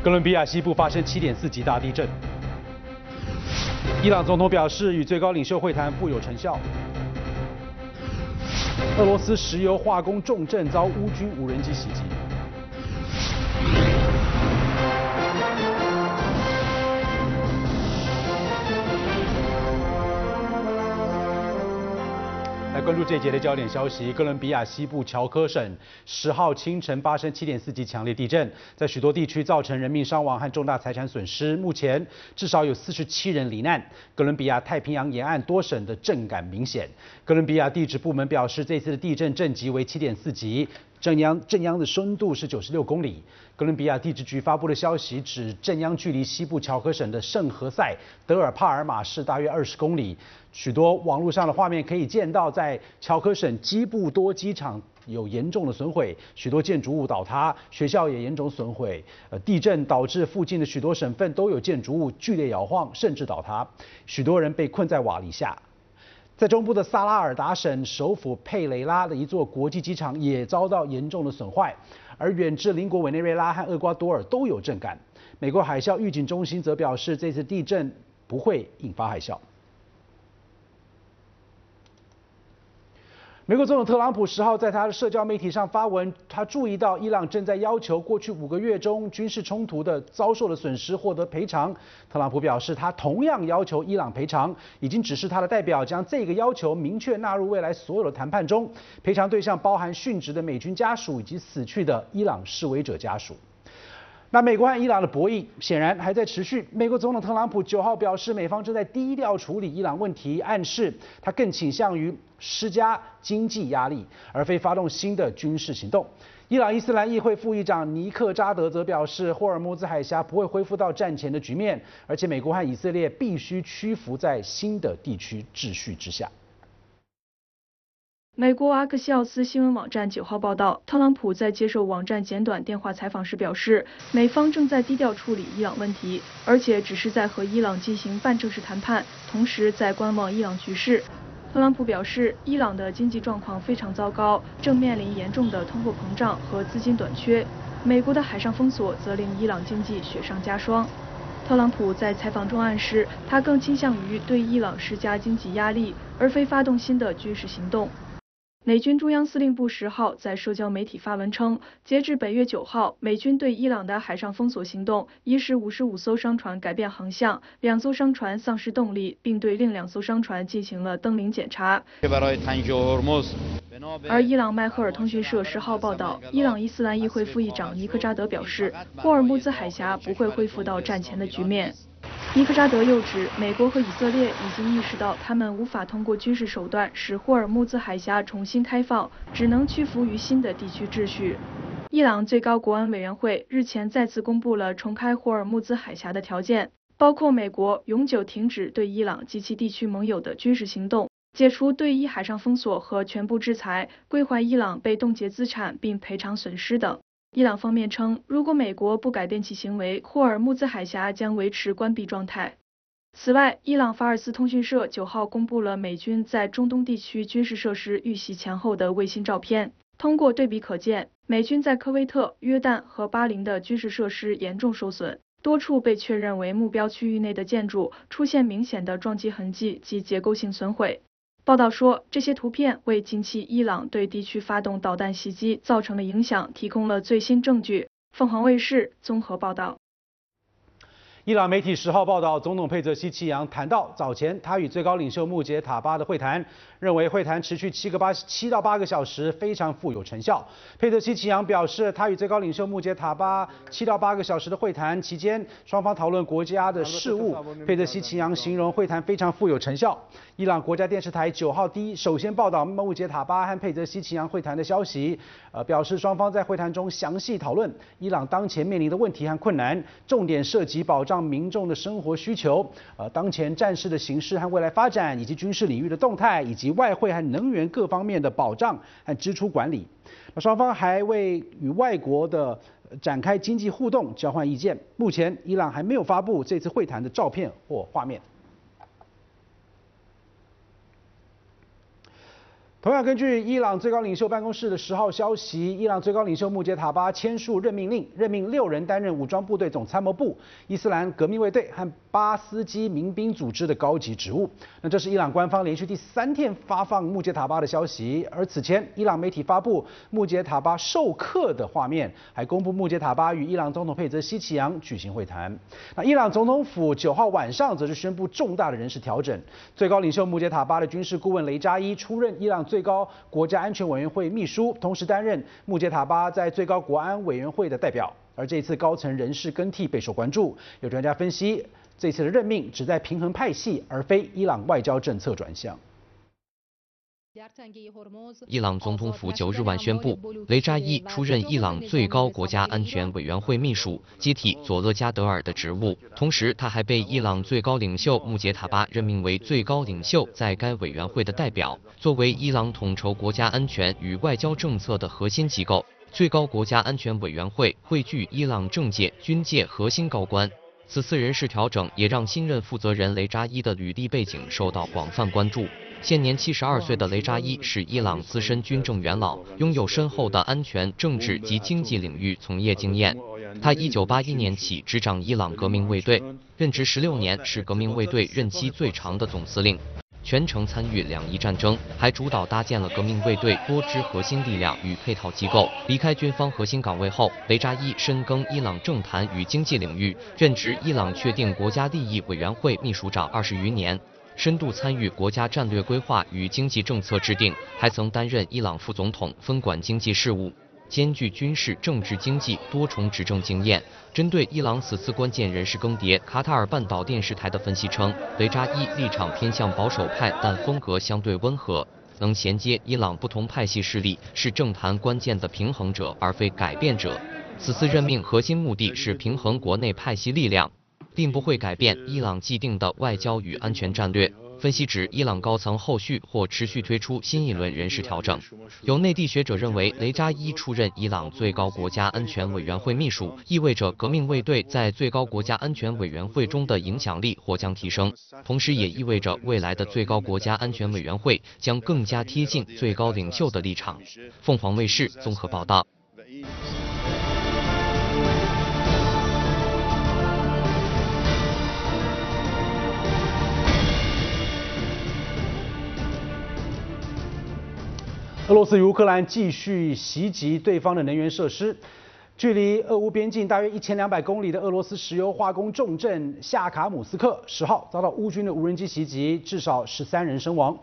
哥伦比亚西部发生7.4级大地震。伊朗总统表示，与最高领袖会谈富有成效。俄罗斯石油化工重镇遭乌军无人机袭击。来关注这一节的焦点消息：哥伦比亚西部乔科省10号清晨发生7.4级强烈地震，在许多地区造成人命伤亡和重大财产损失。目前至少有47人罹难。哥伦比亚太平洋沿岸多省的震感明显。哥伦比亚地质部门表示，这次的地震震级为7.4级。震央的深度是96公里。哥伦比亚地质局发布的消息指，震央距离西部乔科省的圣何塞德尔帕尔马市大约20公里。许多网络上的画面可以见到，在乔科省基布多机场有严重的损毁，许多建筑物倒塌，学校也严重损毁。地震导致附近的许多省份都有建筑物剧烈摇晃，甚至倒塌，许多人被困在瓦砾下。在中部的萨拉尔达省首府佩雷拉的一座国际机场也遭到严重的损坏，而远至邻国委内瑞拉和厄瓜多尔都有震感。美国海啸预警中心则表示，这次地震不会引发海啸。美国总统特朗普10号在他的社交媒体上发文，他注意到伊朗正在要求过去5个月中军事冲突的遭受的损失获得赔偿。特朗普表示，他同样要求伊朗赔偿，已经指示他的代表将这个要求明确纳入未来所有的谈判中。赔偿对象包含殉职的美军家属以及死去的伊朗示威者家属。那美国和伊朗的博弈显然还在持续。美国总统特朗普9号表示，美方正在低调处理伊朗问题，暗示他更倾向于施加经济压力，而非发动新的军事行动。伊朗伊斯兰议会副议长尼克扎德则表示，霍尔木兹海峡不会恢复到战前的局面，而且美国和以色列必须屈服在新的地区秩序之下。 美国阿克西奥斯新闻网站9号报道，特朗普在接受网站简短电话采访时表示，美方正在低调处理伊朗问题，而且只是在和伊朗进行半正式谈判，同时在观望伊朗局势。特朗普表示，伊朗的经济状况非常糟糕，正面临严重的通货膨胀和资金短缺。美国的海上封锁则令伊朗经济雪上加霜。特朗普在采访中暗示，他更倾向于对伊朗施加经济压力，而非发动新的军事行动。美军中央司令部10号在社交媒体发文称，截至本月9号，美军对伊朗的海上封锁行动已使55艘商船改变航向，2艘商船丧失动力，并对另2艘商船进行了登临检查。而伊朗迈赫尔通讯社10号报道，伊朗伊斯兰议会副议长尼克扎德表示，霍尔木兹海峡不会恢复到战前的局面。尼克扎德又指，美国和以色列已经意识到，他们无法通过军事手段使霍尔木兹海峡重新开放，只能屈服于新的地区秩序。伊朗最高国安委员会日前再次公布了重开霍尔木兹海峡的条件，包括美国永久停止对伊朗及其地区盟友的军事行动，解除对伊海上封锁和全部制裁，归还伊朗被冻结资产并赔偿损失等。伊朗方面称，如果美国不改变其行为，霍尔木兹海峡将维持关闭状态。此外，伊朗法尔斯通讯社9号公布了美军在中东地区军事设施遇袭前后的卫星照片。通过对比可见，美军在科威特、约旦和巴林的军事设施严重受损，多处被确认为目标区域内的建筑出现明显的撞击痕迹及结构性损毁。报道说，这些图片为近期伊朗对地区发动导弹袭击造成的影响提供了最新证据。凤凰卫视综合报道。 伊朗媒体10号报道，总统佩泽西奇扬谈到早前他与最高领袖穆杰塔巴的会谈，认为会谈持续7到8个小时，非常富有成效。佩泽西奇扬表示，他与最高领袖穆杰塔巴7到8个小时的会谈期间，双方讨论国家的事务。佩泽西奇扬形容会谈非常富有成效。伊朗国家电视台9号首先报道穆杰塔巴和佩泽西奇扬会谈的消息，表示双方在会谈中详细讨论伊朗当前面临的问题和困难，重点涉及保障民众的生活需求，当前战事的形势和未来发展，以及军事领域的动态，以及外汇和能源各方面的保障和支出管理。双方还为与外国的展开经济互动交换意见。目前，伊朗还没有发布这次会谈的照片或画面。 同样，根据伊朗最高领袖办公室的10号消息，伊朗最高领袖穆杰塔巴签署任命令，任命6人担任武装部队总参谋部、伊斯兰革命卫队和巴斯基民兵组织的高级职务。那这是伊朗官方连续第3天发放穆杰塔巴的消息，而此前伊朗媒体发布穆杰塔巴授课的画面，还公布穆杰塔巴与伊朗总统佩泽希奇扬举行会谈。那伊朗总统府9号晚上则是宣布重大的人事调整，最高领袖穆杰塔巴的军事顾问雷扎伊出任伊朗最高国家安全委员会秘书，同时担任穆杰塔巴在最高国安委员会的代表。而这次高层人事更替备受关注，有专家分析，这次的任命旨在平衡派系，而非伊朗外交政策转向。 伊朗总统府9日晚宣布，雷扎伊出任伊朗最高国家安全委员会秘书，接替佐勒加德尔的职务。同时，他还被伊朗最高领袖穆杰塔巴任命为最高领袖在该委员会的代表。作为伊朗统筹国家安全与外交政策的核心机构，最高国家安全委员会汇聚伊朗政界、军界核心高官。此次人事调整也让新任负责人雷扎伊的履历背景受到广泛关注。现年72岁的雷扎伊是伊朗资深军政元老，拥有深厚的安全、政治及经济领域从业经验。他1981年起执掌伊朗革命卫队，任职16年，是革命卫队任期最长的总司令。全程参与2伊战争，还主导搭建了革命卫队多支核心力量与配套机构。离开军方核心岗位后，雷扎伊深耕伊朗政坛与经济领域，任职伊朗确定国家利益委员会秘书长20余年，深度参与国家战略规划与经济政策制定，还曾担任伊朗副总统，分管经济事务。兼具军事、政治、经济多重执政经验。针对伊朗此次关键人事更迭，卡塔尔半岛电视台的分析称，雷扎伊立场偏向保守派，但风格相对温和，能衔接伊朗不同派系势力，是政坛关键的平衡者，而非改变者。此次任命核心目的是平衡国内派系力量，并不会改变伊朗既定的外交与安全战略。分析指，伊朗高层后续或持续推出新一轮人事调整。有内地学者认为，雷扎伊出任伊朗最高国家安全委员会秘书，意味着革命卫队在最高国家安全委员会中的影响力或将提升，同时也意味着未来的最高国家安全委员会将更加贴近最高领袖的立场。凤凰卫视综合报道。 俄罗斯与乌克兰继续袭击对方的能源设施。距离俄乌边境大约1200公里的俄罗斯石油化工重镇夏卡姆斯克10号遭到乌军的无人机袭击，至少13人身亡。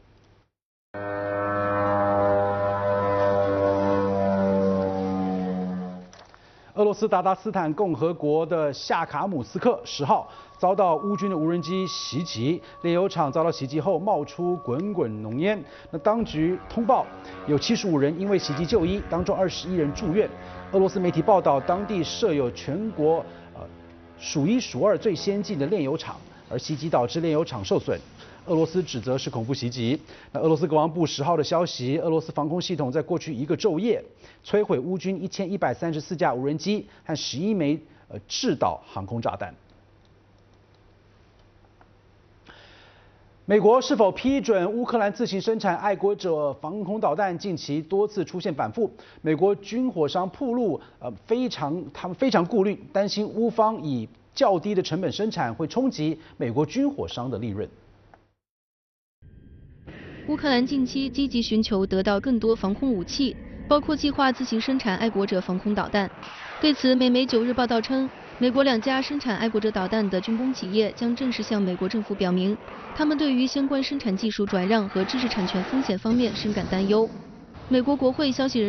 俄罗斯达达斯坦共和国的夏卡姆斯克10号遭到乌军的无人机袭击，炼油厂遭到袭击后冒出滚滚浓烟。那当局通报有75人因为袭击就医，当中21人住院。俄罗斯媒体报道，当地设有全国数1数2最先进的炼油厂，而袭击导致炼油厂受损。俄罗斯指责是恐怖袭击。那俄罗斯国防部10号的消息，俄罗斯防空系统在过去1个昼夜摧毁乌军1134架无人机和11枚制导航空炸弹。美国是否批准乌克兰自行生产爱国者防空导弹，近期多次出现反复。美国军火商铺路，他们非常顾虑，担心乌方以较低的成本生产会冲击美国军火商的利润。 乌克兰近期积极寻求得到更多防空武器，包括计划自行生产爱国者防空导弹。对此，美媒9日报道称，美国2家生产爱国者导弹的军工企业将正式向美国政府表明，他们对于相关生产技术转让和知识产权风险方面深感担忧。美国国会消息人